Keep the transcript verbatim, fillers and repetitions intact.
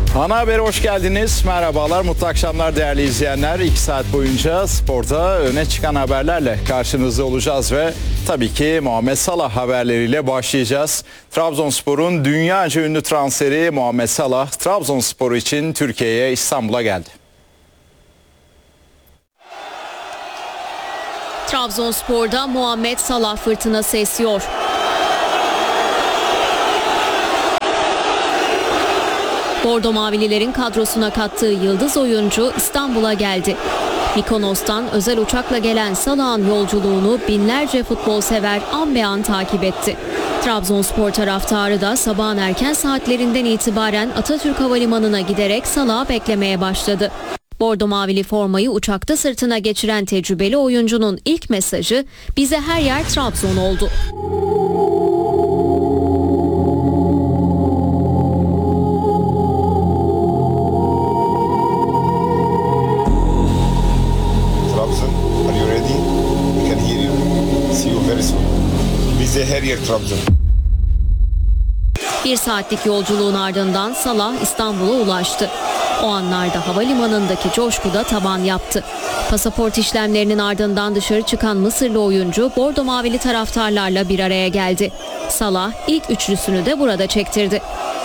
Ana Haber'e hoş geldiniz. Merhabalar, mutlu akşamlar değerli izleyenler. İki saat boyunca sporda öne çıkan haberlerle karşınızda olacağız ve tabii ki Muhammed Salah haberleriyle başlayacağız. Trabzonspor'un dünyaca ünlü transferi Muhammed Salah, Trabzonspor için Türkiye'ye, İstanbul'a geldi. Trabzonspor'da Muhammed Salah fırtınası esiyor. Bordo Mavililerin kadrosuna kattığı yıldız oyuncu İstanbul'a geldi. Mikonos'tan özel uçakla gelen Salah'ın yolculuğunu binlerce futbol sever an be an takip etti. Trabzonspor taraftarı da sabahın erken saatlerinden itibaren Atatürk Havalimanı'na giderek Salah'ı beklemeye başladı. Bordo Mavili formayı uçakta sırtına geçiren tecrübeli oyuncunun ilk mesajı "Bize her yer Trabzon" oldu. Are you ready? We can hear you. See you very soon. Bize her yer Trabzon. Bir saatlik yolculuğun ardından Salah İstanbul'a ulaştı. O anlarda havalimanındaki coşkuda tavan yaptı. Pasaport işlemlerinin ardından dışarı çıkan Mısırlı oyuncu Bordo Mavili taraftarlarla bir araya geldi. Salah ilk üçlüsünü de burada çektirdi.